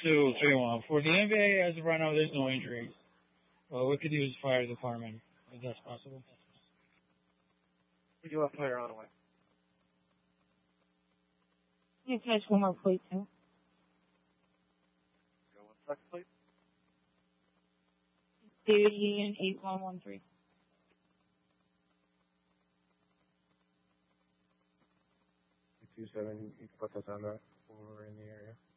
231. For the NBA, as of right now, there's no injuries. Well, we could use fire department, if that's possible. We do have fire on the way. You can catch one more plate, too. Go 1 second, please. David Union 8113. 227, you can put us on that when we're in the area.